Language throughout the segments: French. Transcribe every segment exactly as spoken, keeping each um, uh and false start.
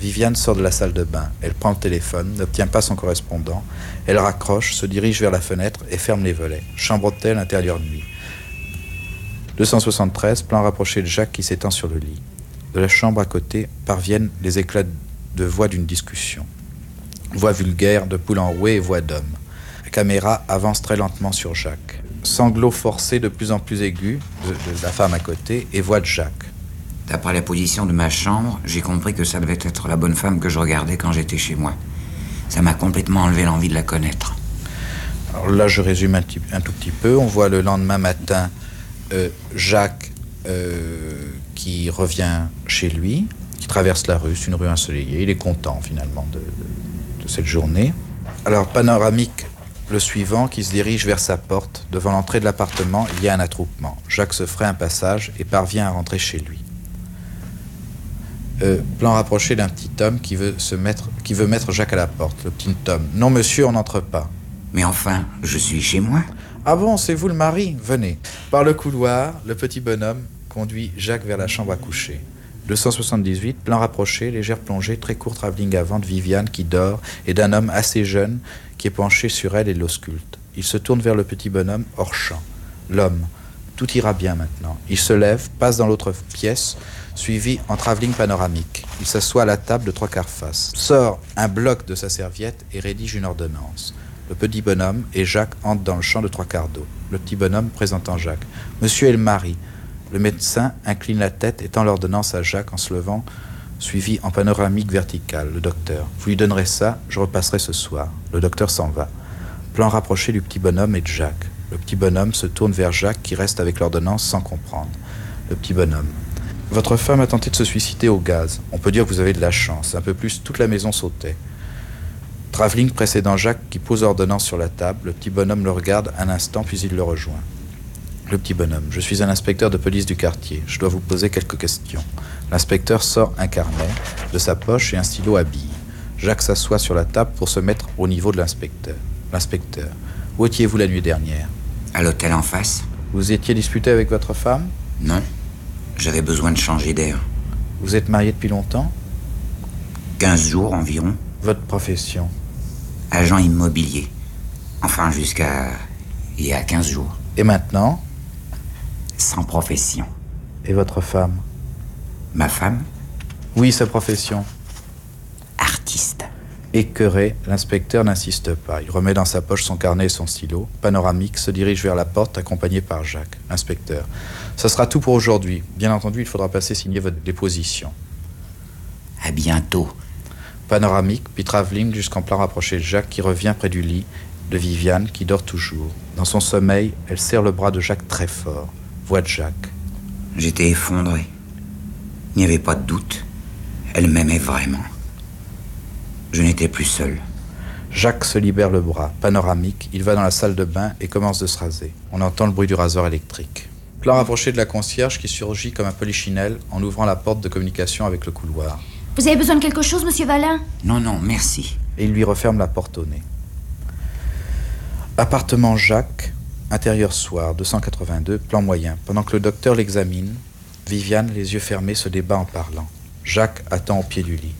Viviane sort de la salle de bain. Elle prend le téléphone, n'obtient pas son correspondant. Elle raccroche, se dirige vers la fenêtre et ferme les volets. Chambre d'hôtel, intérieur nuit. deux cent soixante-treize, plan rapproché de Jacques qui s'étend sur le lit. De la chambre à côté parviennent les éclats de voix d'une discussion. Voix vulgaire de poule enrouée et voix d'homme. La caméra avance très lentement sur Jacques. Sanglots forcés de plus en plus aigus de, de la femme à côté et voix de Jacques. D'après la position de ma chambre, j'ai compris que ça devait être la bonne femme que je regardais quand j'étais chez moi. Ça m'a complètement enlevé l'envie de la connaître. Alors là, je résume un, petit, un tout petit peu. On voit le lendemain matin euh, Jacques euh, qui revient chez lui, qui traverse la rue, c'est une rue ensoleillée. Il est content finalement de, de, de cette journée. Alors, panoramique, le suivant qui se dirige vers sa porte. Devant l'entrée de l'appartement, il y a un attroupement. Jacques se fraye un passage et parvient à rentrer chez lui. Euh, plan rapproché d'un petit homme qui veut, se mettre, qui veut mettre Jacques à la porte. Le petit homme. Non, monsieur, on n'entre pas. Mais enfin, je suis chez moi. Ah bon, c'est vous le mari? Venez. Par le couloir, le petit bonhomme conduit Jacques vers la chambre à coucher. deux cent soixante-dix-huit, plan rapproché, légère plongée, très court travelling avant de Viviane qui dort et d'un homme assez jeune qui est penché sur elle et l'ausculte. Il se tourne vers le petit bonhomme hors champ. L'homme. Tout ira bien maintenant. Il se lève, passe dans l'autre pièce, suivi en travelling panoramique. Il s'assoit à la table de trois quarts face, sort un bloc de sa serviette et rédige une ordonnance. Le petit bonhomme et Jacques entrent dans le champ de trois quarts d'eau. Le petit bonhomme présentant Jacques. Monsieur est le mari. Le médecin incline la tête et tend l'ordonnance à Jacques en se levant, suivi en panoramique verticale. Le docteur. Vous lui donnerez ça, je repasserai ce soir. Le docteur s'en va. Plan rapproché du petit bonhomme et de Jacques. Le petit bonhomme se tourne vers Jacques qui reste avec l'ordonnance sans comprendre. Le petit bonhomme. Votre femme a tenté de se suicider au gaz. On peut dire que vous avez de la chance. Un peu plus, toute la maison sautait. Travelling précédant Jacques qui pose l'ordonnance sur la table. Le petit bonhomme le regarde un instant puis il le rejoint. Le petit bonhomme. Je suis un inspecteur de police du quartier. Je dois vous poser quelques questions. L'inspecteur sort un carnet de sa poche et un stylo à billes. Jacques s'assoit sur la table pour se mettre au niveau de l'inspecteur. L'inspecteur. Où étiez-vous la nuit dernière? À l'hôtel en face. Vous étiez disputé avec votre femme? Non. J'avais besoin de changer d'air. Vous êtes marié depuis longtemps? Quinze jours environ. Votre profession? Agent immobilier. Enfin, jusqu'à... il y a quinze jours. Et maintenant? Sans profession. Et votre femme? Ma femme? Oui, sa profession. Artiste. Écœuré, l'inspecteur n'insiste pas. Il remet dans sa poche son carnet et son stylo. Panoramique, se dirige vers la porte, accompagné par Jacques. L'inspecteur. Ça sera tout pour aujourd'hui. Bien entendu, il faudra passer signer votre déposition. À bientôt. Panoramique, puis travelling jusqu'en plan rapproché de Jacques qui revient près du lit de Viviane qui dort toujours. Dans son sommeil, elle serre le bras de Jacques très fort. Voix de Jacques. J'étais effondré. Il n'y avait pas de doute. Elle m'aimait vraiment. Je n'étais plus seul. Jacques se libère le bras. Panoramique, il va dans la salle de bain et commence de se raser. On entend le bruit du rasoir électrique. Plan rapproché de la concierge qui surgit comme un polichinelle en ouvrant la porte de communication avec le couloir. Vous avez besoin de quelque chose, monsieur Valin? Non, non, merci. Et il lui referme la porte au nez. Appartement Jacques, intérieur soir, deux cent quatre-vingt-deux, plan moyen. Pendant que le docteur l'examine, Viviane, les yeux fermés, se débat en parlant. Jacques attend au pied du lit.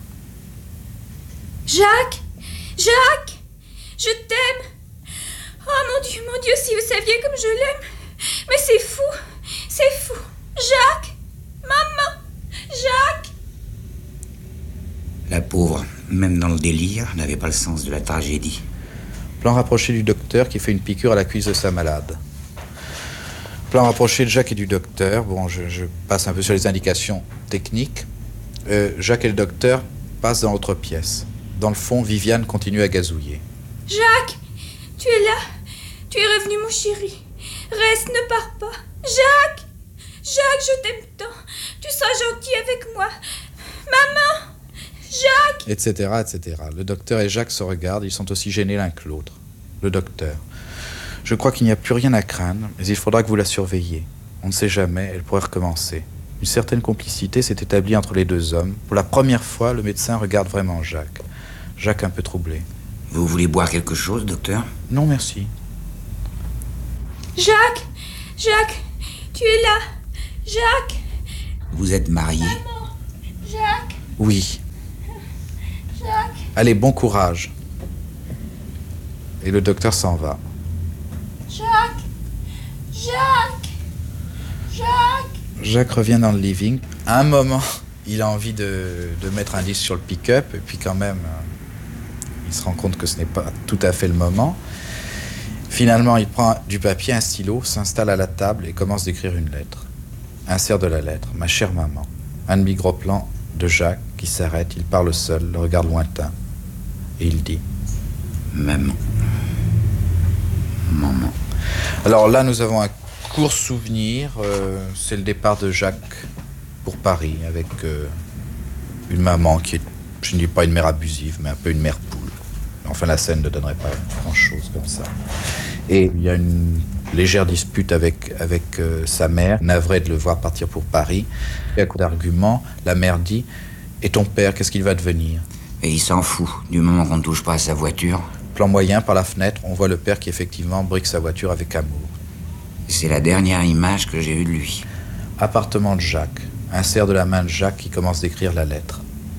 Jacques! Jacques! Je t'aime! Oh mon Dieu, mon Dieu, si vous saviez comme je l'aime! Mais c'est fou! C'est fou! Jacques! Maman! Jacques! La pauvre, même dans le délire, n'avait pas le sens de la tragédie. Plan rapproché du docteur qui fait une piqûre à la cuisse de sa malade. Plan rapproché de Jacques et du docteur. Bon, je, je passe un peu sur les indications techniques. Euh, Jacques et le docteur passent dans l'autre pièce. Dans le fond, Viviane continue à gazouiller. Jacques, tu es là. Tu es revenu, mon chéri. Reste, ne pars pas. Jacques! Jacques, je t'aime tant. Tu seras gentil avec moi. Maman! Jacques! Etc, et cetera. Le docteur et Jacques se regardent. Ils sont aussi gênés l'un que l'autre. Le docteur. Je crois qu'il n'y a plus rien à craindre, mais il faudra que vous la surveilliez. On ne sait jamais, elle pourrait recommencer. Une certaine complicité s'est établie entre les deux hommes. Pour la première fois, le médecin regarde vraiment Jacques. Jacques un peu troublé. Vous voulez boire quelque chose, docteur? Non, merci. Jacques! Jacques! Tu es là! Jacques! Vous êtes marié? Maman! Jacques! Oui. Allez, bon courage. Et le docteur s'en va. Jacques Jacques Jacques Jacques revient dans le living. À un moment, il a envie de, de mettre un disque sur le pick-up, et puis quand même, euh, il se rend compte que ce n'est pas tout à fait le moment. Finalement, il prend du papier, un stylo, s'installe à la table et commence d'écrire une lettre. Insert de la lettre. Ma chère maman. Un demi-gros plan de Jacques qui s'arrête, il parle seul, le regard lointain. Et il dit Maman. Maman. Alors là, nous avons un court souvenir. Euh, c'est le départ de Jacques pour Paris avec euh, une maman qui est, je ne dis pas une mère abusive, mais un peu une mère poule. Enfin, la scène ne donnerait pas grand-chose comme ça. Et il y a une légère dispute avec, avec euh, sa mère, navrée de le voir partir pour Paris. Et à coup d'argument, la mère dit « Et ton père, qu'est-ce qu'il va devenir ?» Et il s'en fout, du moment qu'on ne touche pas à sa voiture. Plan moyen, par la fenêtre, on voit le père qui effectivement brique sa voiture avec amour. C'est la dernière image que j'ai eue de lui. Appartement de Jacques. Insert de la main de Jacques qui commence d'écrire la lettre.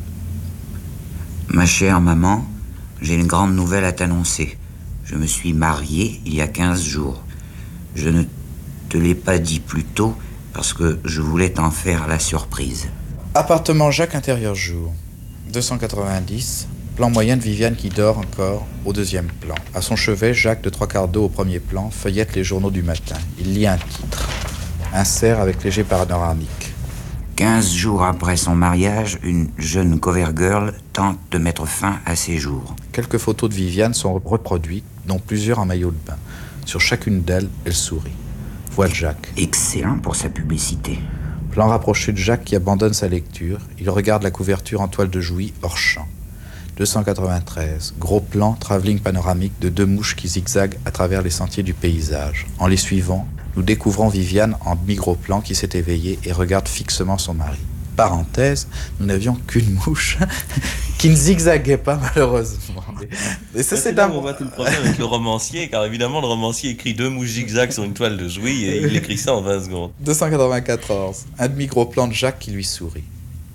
Ma chère maman, j'ai une grande nouvelle à t'annoncer. Je me suis marié il y a quinze jours. Je ne te l'ai pas dit plus tôt parce que je voulais t'en faire la surprise. Appartement Jacques, intérieur jour. deux cent quatre-vingt-dix. Plan moyen de Viviane qui dort encore au deuxième plan. À son chevet, Jacques, de trois quarts d'eau au premier plan, feuillette les journaux du matin. Il lit un titre. Insert avec léger panoramique. Quinze jours après son mariage, une jeune cover girl tente de mettre fin à ses jours. Quelques photos de Viviane sont reproduites, dont plusieurs en maillot de bain. Sur chacune d'elles, elle sourit. Voix de Jacques. Excellent pour sa publicité. Plan rapproché de Jacques qui abandonne sa lecture. Il regarde la couverture en toile de Jouy, hors champ. deux cent quatre-vingt-treize. Gros plan, travelling panoramique de deux mouches qui zigzaguent à travers les sentiers du paysage. En les suivant, nous découvrons Viviane en demi-gros plan qui s'est éveillée et regarde fixement son mari. Parenthèse, nous n'avions qu'une mouche qui ne zigzaguait pas malheureusement. Et ça, c'est là où on voit tout le problème avec le romancier, car évidemment le romancier écrit deux mouches zigzag sur une toile de Jouy et il écrit ça en vingt secondes. deux cent quatre-vingt-quatorze. Un demi-gros plan de Jacques qui lui sourit.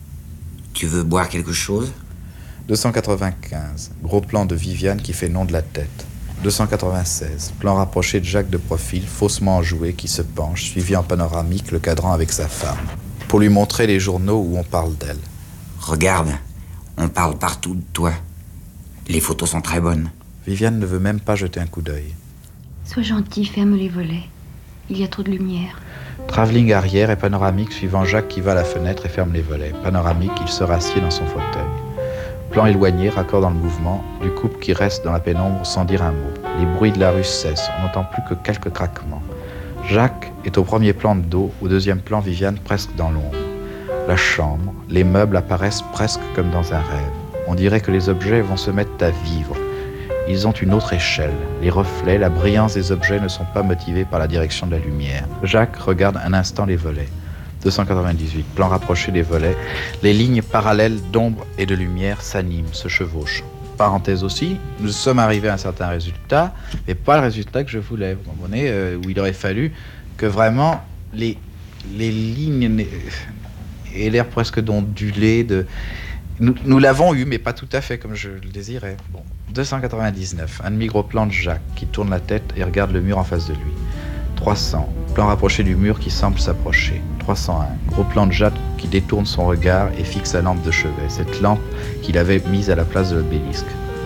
Tu veux boire quelque chose ? deux cent quatre-vingt-quinze. Gros plan de Viviane qui fait non de la tête. deux cent quatre-vingt-seize. Plan rapproché de Jacques de profil, faussement enjoué, qui se penche, suivi en panoramique le cadran avec sa femme, pour lui montrer les journaux où on parle d'elle. Regarde, on parle partout de toi. Les photos sont très bonnes. Viviane ne veut même pas jeter un coup d'œil. Sois gentil, ferme les volets. Il y a trop de lumière. Travelling arrière et panoramique suivant Jacques qui va à la fenêtre et ferme les volets. Panoramique, il se rassied dans son fauteuil. Plan éloigné, raccord dans le mouvement, du couple qui reste dans la pénombre sans dire un mot. Les bruits de la rue cessent, on n'entend plus que quelques craquements. Jacques est au premier plan de dos, au deuxième plan Viviane presque dans l'ombre. La chambre, les meubles apparaissent presque comme dans un rêve. On dirait que les objets vont se mettre à vivre. Ils ont une autre échelle. Les reflets, la brillance des objets ne sont pas motivés par la direction de la lumière. Jacques regarde un instant les volets. deux cent quatre-vingt-dix-huit. Plan rapproché des volets. Les lignes parallèles d'ombre et de lumière s'animent, se chevauchent. Parenthèse aussi, nous sommes arrivés à un certain résultat, mais pas le résultat que je voulais. Vous comprenez, euh, où il aurait fallu que vraiment les, les lignes aient l'air presque d'onduler. De... Nous, nous l'avons eu, mais pas tout à fait comme je le désirais. Bon. deux cent quatre-vingt-dix-neuf. Un demi-gros plan de Jacques qui tourne la tête et regarde le mur en face de lui. trois cents. Plan rapproché du mur qui semble s'approcher. trois cent un. Gros plan de Jacques qui détourne son regard et fixe sa lampe de chevet. Cette lampe qu'il avait mise à la place de l'obélisque.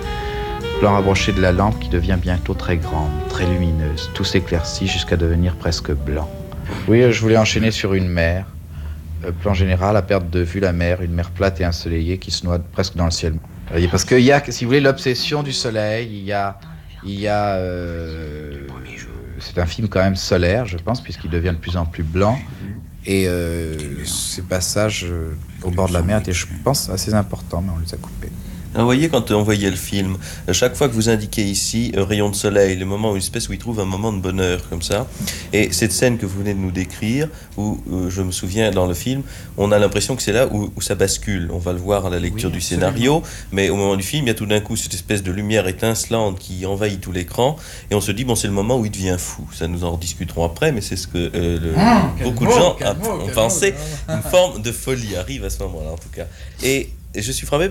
Plan rapproché de la lampe qui devient bientôt très grande, très lumineuse. Tout s'éclaircit jusqu'à devenir presque blanc. Oui, je voulais enchaîner sur une mer. Plan général, à perte de vue la mer, une mer plate et ensoleillée qui se noie presque dans le ciel. Parce qu'il y a, si vous voulez, l'obsession du soleil, il y a... Il y a euh, c'est un film quand même solaire, je pense, puisqu'il devient de plus en plus blanc. Et euh, ces passages euh, au bord de la mer étaient, je pense, assez importants, mais on les a coupés. Vous voyez, quand on voyait le film, chaque fois que vous indiquez ici un rayon de soleil, le moment, une espèce où il trouve un moment de bonheur, comme ça, et cette scène que vous venez de nous décrire, où euh, je me souviens dans le film, on a l'impression que c'est là où, où ça bascule. On va le voir à la lecture oui, du scénario, mais au moment du film, il y a tout d'un coup cette espèce de lumière étincelante qui envahit tout l'écran, et on se dit, bon, c'est le moment où il devient fou. Ça, nous en rediscuterons après, mais c'est ce que euh, le, ah, beaucoup mot, de gens a, ont pensé. Une forme de folie arrive à ce moment-là, en tout cas. Et Et je suis frappé